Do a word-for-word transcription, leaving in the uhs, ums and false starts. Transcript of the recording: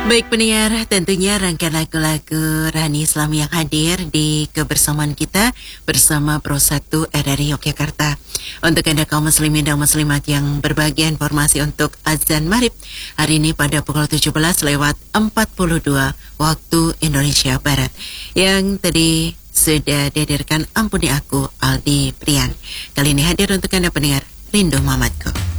Baik pendengar, tentunya rangkaian lagu-lagu Rani Islami yang hadir di kebersamaan kita bersama Pro satu R R I Yogyakarta. Untuk Anda kaum muslimin dan muslimat yang berbahagia, informasi untuk azan maghrib hari ini pada pukul tujuh belas lewat empat puluh dua waktu Indonesia Barat. Yang tadi sudah dihadirkan Ampuni Aku Aldi Prian. Kali ini hadir untuk Anda pendengar Rindu Mamatku.